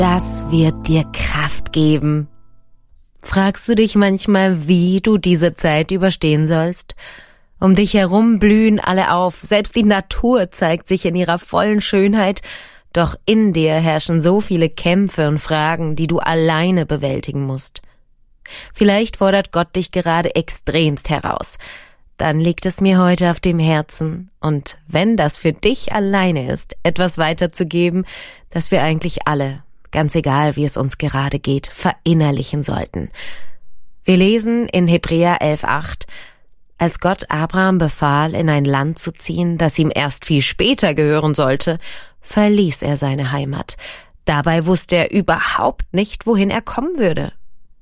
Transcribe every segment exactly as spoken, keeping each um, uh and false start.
Das wird dir Kraft geben. Fragst du dich manchmal, wie du diese Zeit überstehen sollst? Um dich herum blühen alle auf, selbst die Natur zeigt sich in ihrer vollen Schönheit, doch in dir herrschen so viele Kämpfe und Fragen, die du alleine bewältigen musst. Vielleicht fordert Gott dich gerade extremst heraus. Dann liegt es mir heute auf dem Herzen, und wenn das für dich alleine ist, etwas weiterzugeben, das wir eigentlich alle, ganz egal wie es uns gerade geht, verinnerlichen sollten. Wir lesen in Hebräer elf acht, als Gott Abraham befahl, in ein Land zu ziehen, das ihm erst viel später gehören sollte, verließ er seine Heimat. Dabei wusste er überhaupt nicht, wohin er kommen würde.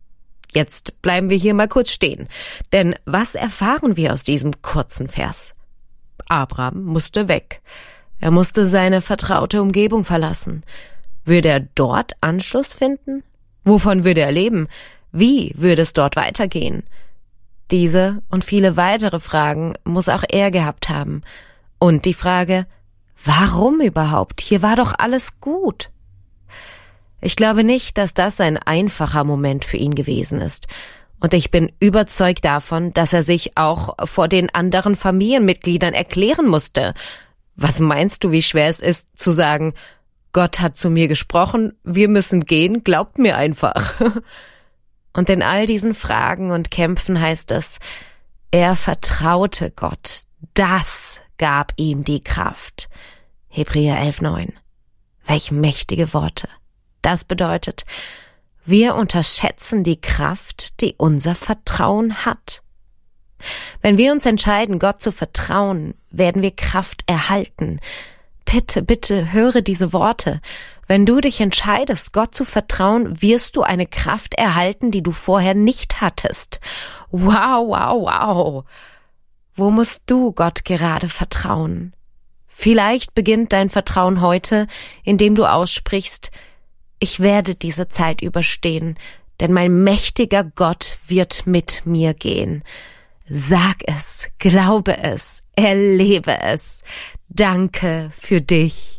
Jetzt bleiben wir hier mal kurz stehen, denn was erfahren wir aus diesem kurzen Vers? Abraham musste weg. Er musste seine vertraute Umgebung verlassen. Würde er dort Anschluss finden? Wovon würde er leben? Wie würde es dort weitergehen? Diese und viele weitere Fragen muss auch er gehabt haben. Und die Frage, warum überhaupt? Hier war doch alles gut. Ich glaube nicht, dass das ein einfacher Moment für ihn gewesen ist. Und ich bin überzeugt davon, dass er sich auch vor den anderen Familienmitgliedern erklären musste. Was meinst du, wie schwer es ist, zu sagen, Gott hat zu mir gesprochen, wir müssen gehen, glaubt mir einfach. Und in all diesen Fragen und Kämpfen heißt es, er vertraute Gott. Das gab ihm die Kraft. Hebräer elf neun. Welch mächtige Worte. Das bedeutet, wir unterschätzen die Kraft, die unser Vertrauen hat. Wenn wir uns entscheiden, Gott zu vertrauen, werden wir Kraft erhalten. Bitte, bitte, höre diese Worte. Wenn du dich entscheidest, Gott zu vertrauen, wirst du eine Kraft erhalten, die du vorher nicht hattest. Wow, wow, wow. Wo musst du Gott gerade vertrauen? Vielleicht beginnt dein Vertrauen heute, indem du aussprichst, ich werde diese Zeit überstehen, denn mein mächtiger Gott wird mit mir gehen. Sag es, glaube es, erlebe es. Danke für dich.